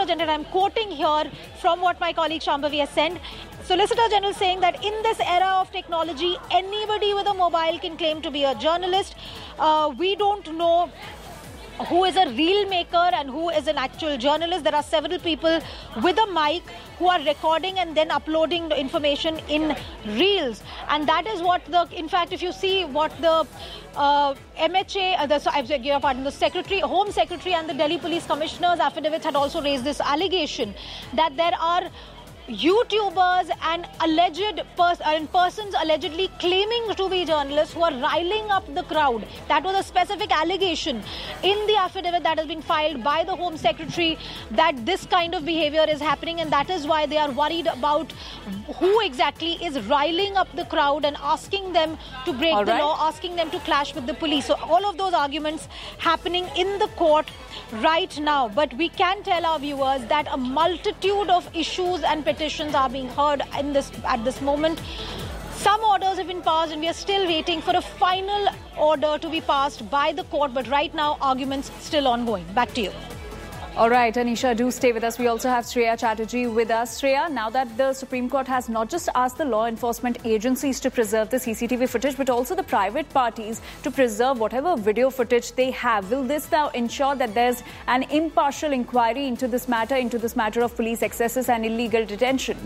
General, I'm quoting here from what my colleague Shambhavi has sent. Solicitor General saying that in this era of technology, anybody with a mobile can claim to be a journalist. We don't know who is a reel maker and who is an actual journalist. There are several people with a mic who are recording and then uploading the information in reels. And that is what in fact, if you see what the MHA, the Secretary, Home Secretary and the Delhi Police Commissioner's affidavits had also raised this allegation that there are YouTubers and persons allegedly claiming to be journalists who are riling up the crowd. That was a specific allegation in the affidavit that has been filed by the Home Secretary, that this kind of behavior is happening, and that is why they are worried about who exactly is riling up the crowd and asking them to break the law, asking them to clash with the police. So all of those arguments happening in the court right now. But we can tell our viewers that a multitude of issues and petitions are being heard at this moment. Some orders have been passed and we are still waiting for a final order to be passed by the court. But right now, arguments still ongoing. Back to you. All right, Anisha, do stay with us. We also have Shreya Chatterjee with us. Shreya, now that the Supreme Court has not just asked the law enforcement agencies to preserve the CCTV footage, but also the private parties to preserve whatever video footage they have, will this now ensure that there's an impartial inquiry into this matter of police excesses and illegal detention?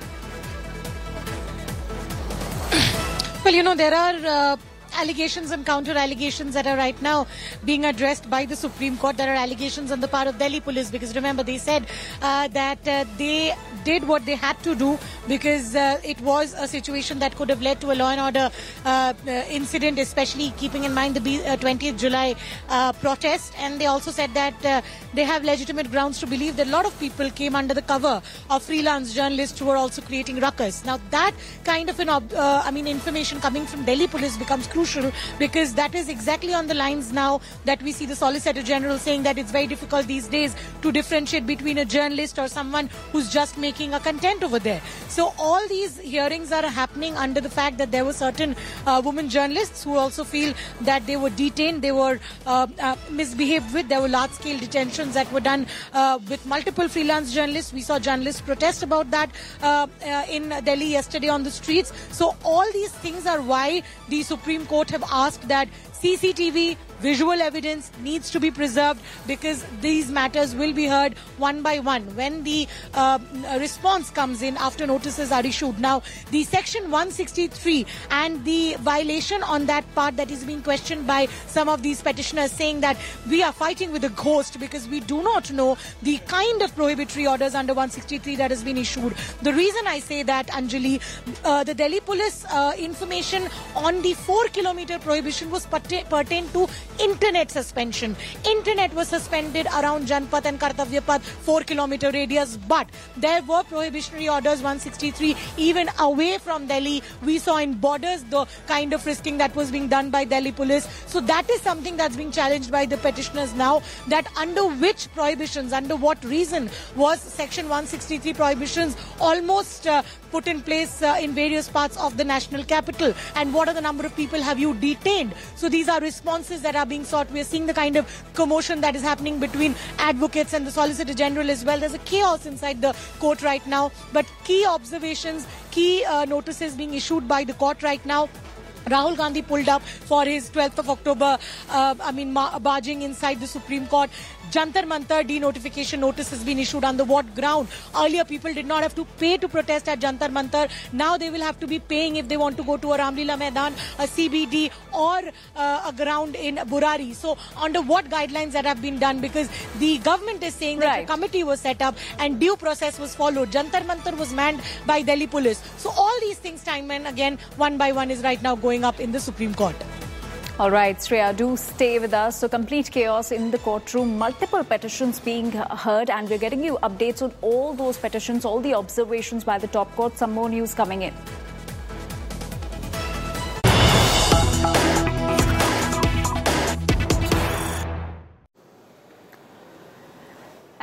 Well, you know, there are allegations and counter-allegations that are right now being addressed by the Supreme Court. There are allegations on the part of Delhi Police, because remember, they said that they did what they had to do because it was a situation that could have led to a law and order incident, especially keeping in mind the 20th July protest. And they also said that they have legitimate grounds to believe that a lot of people came under the cover of freelance journalists who were also creating ruckus. Now, that kind of information coming from Delhi Police becomes crucial, because that is exactly on the lines now that we see the Solicitor General saying that it's very difficult these days to differentiate between a journalist or someone who's just making a content over there. So all these hearings are happening under the fact that there were certain women journalists who also feel that they were detained, they were misbehaved with. There were large-scale detentions that were done with multiple freelance journalists. We saw journalists protest about that in Delhi yesterday on the streets. So all these things are why the Supreme Court have asked that CCTV visual evidence needs to be preserved, because these matters will be heard one by one when the response comes in after notices are issued. Now, the Section 163 and the violation on that part that is being questioned by some of these petitioners, saying that we are fighting with a ghost because we do not know the kind of prohibitory orders under 163 that has been issued. The reason I say that, Anjali, the Delhi Police information on the 4-kilometer prohibition was pertained to internet suspension. Internet was suspended around Janpath and Kartavyapath 4-kilometer radius, but there were prohibitionary orders 163 even away from Delhi. We saw in borders the kind of frisking that was being done by Delhi Police. So that is something that's being challenged by the petitioners now, that under which prohibitions, under what reason was Section 163 prohibitions almost put in place in various parts of the national capital, and what are the number of people have you detained? So these are responses that are being sought. We are seeing the kind of commotion that is happening between advocates and the Solicitor General as well. There's a chaos inside the court right now, but key observations, key notices being issued by the court right now. Rahul Gandhi pulled up for his 12th of October, barging inside the Supreme Court. Jantar Mantar denotification notice has been issued. On the what ground? Earlier, people did not have to pay to protest at Jantar Mantar. Now they will have to be paying if they want to go to a Ramlila Maidan, a CBD, or a ground in Burari. So, under what guidelines that have been done? Because the government is saying that a committee was set up and due process was followed. Jantar Mantar was manned by Delhi Police. So, all these things, time and again, one by one, is right now going up in the Supreme Court. All right, Shreya, do stay with us. So, complete chaos in the courtroom, multiple petitions being heard, and we're getting you updates on all those petitions, all the observations by the top court. Some more news coming in.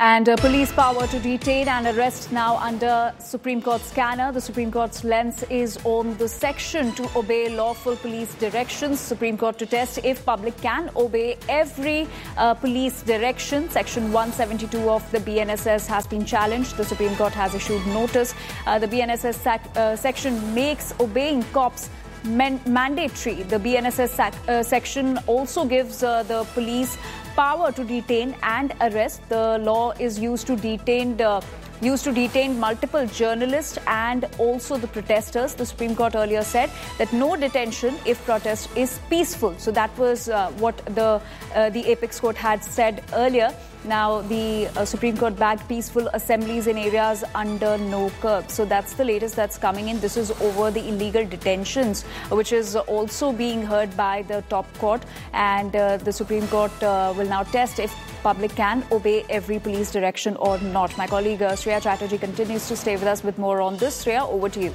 And police power to detain and arrest now under Supreme Court scanner. The Supreme Court's lens is on the section to obey lawful police directions. Supreme Court to test if public can obey every police direction. Section 172 of the BNSS has been challenged. The Supreme Court has issued notice. The BNSS section makes obeying cops mandatory. The BNSS section also gives the police power to detain and arrest. The law is used to detain multiple journalists and also the protesters. The Supreme Court earlier said that no detention if protest is peaceful. So that was what the Apex Court had said earlier. Now the Supreme Court backed peaceful assemblies in areas under no curb. So that's the latest that's coming in. This is over the illegal detentions, which is also being heard by the top court. And the Supreme Court will now test if public can obey every police direction or not. My colleague Shreya Chatterjee continues to stay with us with more on this. Shreya, over to you.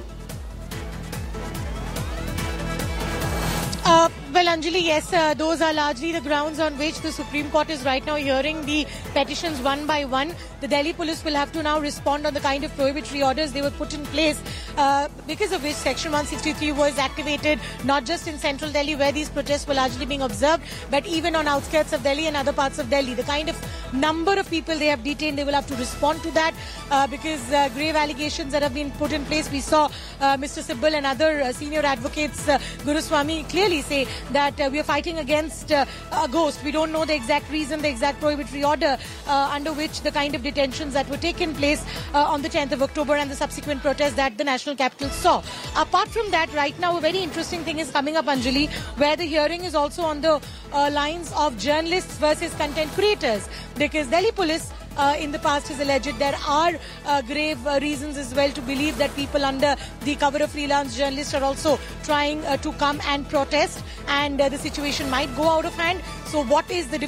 Well, Anjali, yes, those are largely the grounds on which the Supreme Court is right now hearing the petitions one by one. The Delhi police will have to now respond on the kind of prohibitory orders they were put in place, because of which Section 163 was activated, not just in central Delhi where these protests were largely being observed, but even on outskirts of Delhi and other parts of Delhi. The kind of number of people they have detained, they will have to respond to that because grave allegations that have been put in place. We saw Mr. Sibbal and other senior advocates, Guruswamy, clearly say that we are fighting against a ghost. We don't know the exact reason, the exact prohibitory order under which the kind of detentions that were taken place on the 10th of October and the subsequent protests that the national capital saw. Apart from that, right now a very interesting thing is coming up, Anjali, where the hearing is also on the lines of journalists versus content creators, because Delhi police in the past has alleged there are grave reasons as well to believe that people under the cover of freelance journalists are also trying to come and protest, and the situation might go out of hand. So what is the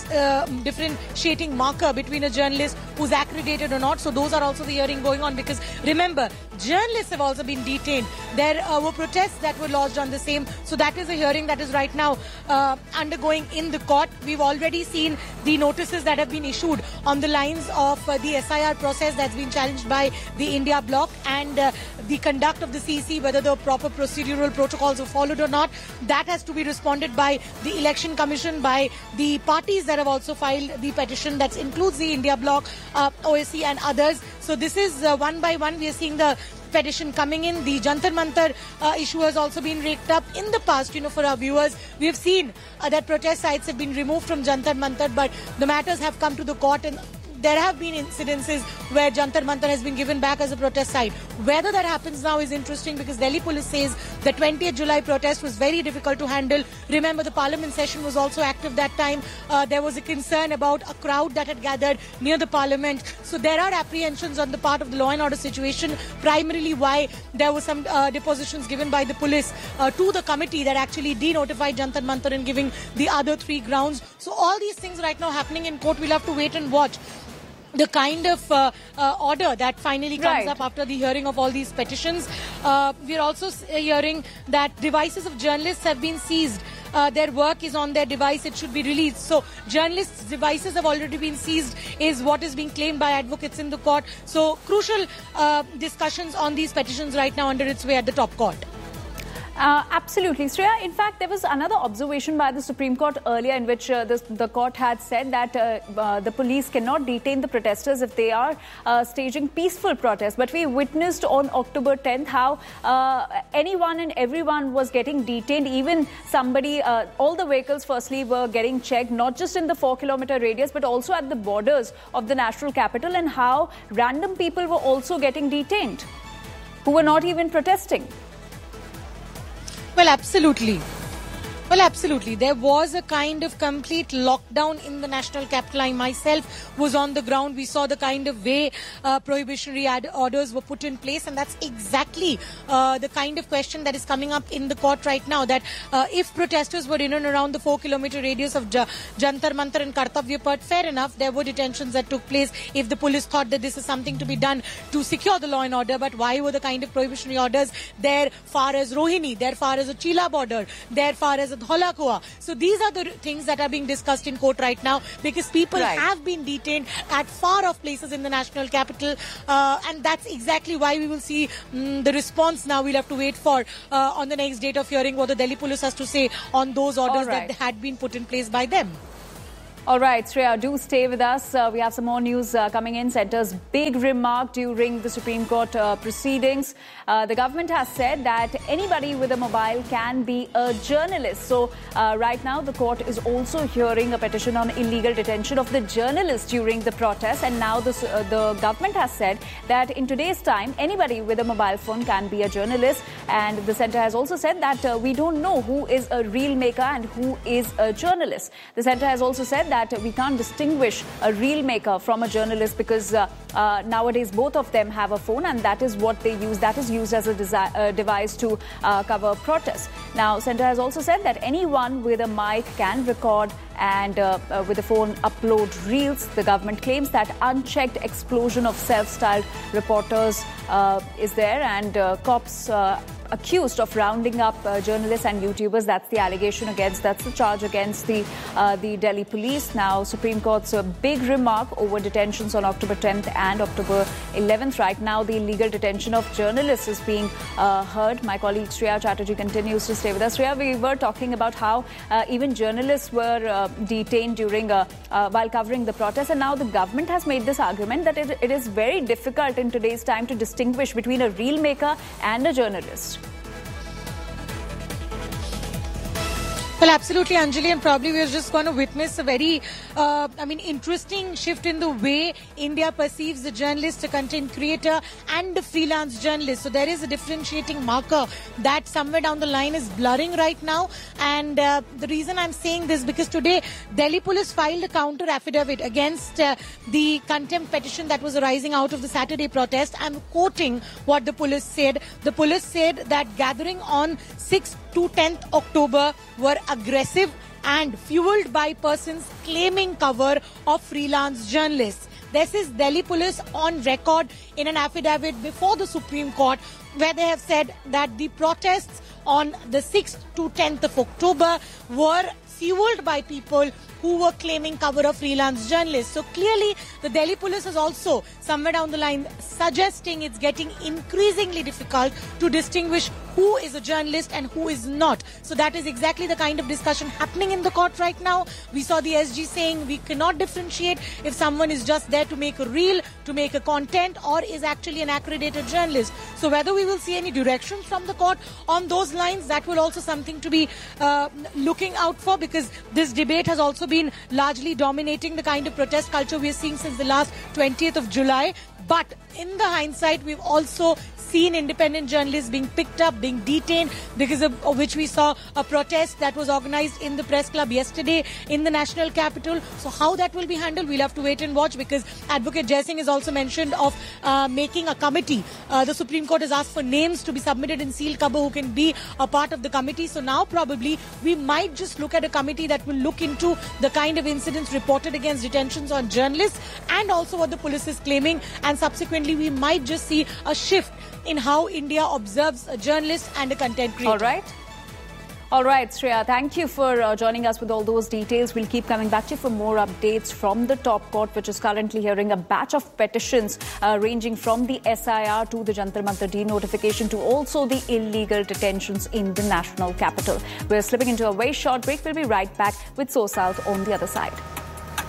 differentiating marker between a journalist who's accredited or not? So those are also the hearing going on, because remember, journalists have also been detained. There were protests that were lodged on the same. So that is a hearing that is right now undergoing in the court. We've already seen the notices that have been issued on the lines of the SIR process that's been challenged by the India bloc, and the conduct of the CC, whether the proper procedural protocols are followed or not. That has to be responded by the Election Commission, by the parties that have also filed the petition. That includes the India bloc, OSC and others. So this is one by one we are seeing the petition coming in. The Jantar Mantar issue has also been raked up in the past. For our viewers, we have seen that protest sites have been removed from Jantar Mantar, but the matters have come to the court, and there have been incidences where Jantar Mantar has been given back as a protest site. Whether that happens now is interesting, because Delhi police says the 20th July protest was very difficult to handle. Remember, the parliament session was also active that time. There was a concern about a crowd that had gathered near the parliament. So there are apprehensions on the part of the law and order situation, primarily why there were some depositions given by the police to the committee that actually denotified Jantar Mantar and giving the other three grounds. So all these things right now happening in court. We'll have to wait and watch the kind of order that finally comes up after the hearing of all these petitions. We're also hearing that devices of journalists have been seized. Their work is on their device, it should be released. So journalists' devices have already been seized, is what is being claimed by advocates in the court. So crucial discussions on these petitions right now under its way at the top court. Absolutely, Shreya. In fact, there was another observation by the Supreme Court earlier in which the court had said that the police cannot detain the protesters if they are staging peaceful protests. But we witnessed on October 10th how anyone and everyone was getting detained. Even somebody, all the vehicles firstly were getting checked, not just in the 4-kilometer radius, but also at the borders of the national capital, and how random people were also getting detained who were not even protesting. Well, absolutely. There was a kind of complete lockdown in the national capital. I myself was on the ground. We saw the kind of way prohibitionary orders were put in place, and that's exactly the kind of question that is coming up in the court right now, that if protesters were in and around the 4-kilometer radius of Jantar Mantar and Kartavya Path, fair enough, there were detentions that took place if the police thought that this is something to be done to secure the law and order. But why were the kind of prohibitionary orders there far as Rohini, there far as the Chila border, there far as a dhola koa. So these are the things that are being discussed in court right now, because people have been detained at far off places in the national capital, and that's exactly why we will see the response now. We'll have to wait for on the next date of hearing what the Delhi police has to say on those orders that had been put in place by them. All right, Shreya, do stay with us. We have some more news coming in. Centre's big remark during the Supreme Court proceedings. The government has said that anybody with a mobile can be a journalist. So right now, the court is also hearing a petition on illegal detention of the journalist during the protest. And now the government has said that in today's time, anybody with a mobile phone can be a journalist. And the centre has also said that we don't know who is a reel maker and who is a journalist. The centre has also said that we can't distinguish a reel maker from a journalist because nowadays both of them have a phone, and that is what they use. That is used as a device to cover protests. Now, Centre has also said that anyone with a mic can record and with a phone upload reels. The government claims that unchecked explosion of self-styled reporters is there, and cops accused of rounding up journalists and YouTubers. That's the allegation that's the charge against the Delhi police. Now, Supreme Court's big remark over detentions on October 10th and October 11th. Right now, the illegal detention of journalists is being heard. My colleague Shreya Chatterjee continues to stay with us. Shreya, we were talking about how even journalists were detained during while covering the protest, and now the government has made this argument that it is very difficult in today's time to distinguish between a reel maker and a journalist. Well, absolutely, Anjali, and probably we're just going to witness a very, interesting shift in the way India perceives the journalist, a content creator, and the freelance journalist. So there is a differentiating marker that somewhere down the line is blurring right now. And the reason I'm saying this, because today Delhi police filed a counter affidavit against the contempt petition that was arising out of the Saturday protest. I'm quoting what the police said. The police said that gathering on 6th to 10th October were aggressive and fueled by persons claiming cover of freelance journalists. This is Delhi police on record in an affidavit before the Supreme Court, where they have said that the protests on the 6th to 10th of October were fueled by people who were claiming cover of freelance journalists. So clearly, the Delhi police is also somewhere down the line suggesting it's getting increasingly difficult to distinguish who is a journalist and who is not. So that is exactly the kind of discussion happening in the court right now. We saw the SG saying we cannot differentiate if someone is just there to make a reel, to make a content, or is actually an accredited journalist. So whether we will see any directions from the court on those lines, that will also something to be looking out for, because this debate has also been largely dominating the kind of protest culture we are seeing since the last 20th of July. But in the hindsight, we've also seen independent journalists being picked up, being detained, because of which we saw a protest that was organized in the press club yesterday in the national capital. So how that will be handled, we'll have to wait and watch, because Advocate Jai Singh has also mentioned of making a committee. The Supreme Court has asked for names to be submitted in sealed cover who can be a part of the committee. So now probably we might just look at a committee that will look into the kind of incidents reported against detentions on journalists, and also what the police is claiming, and subsequently we might just see a shift in how India observes a journalist and a content creator. All right, Shreya, thank you for joining us with all those details. We'll keep coming back to you for more updates from the top court, which is currently hearing a batch of petitions ranging from the SIR to the Jantar Mantar denotification to also the illegal detentions in the national capital. We're slipping into a very short break. We'll be right back with So South on the other side.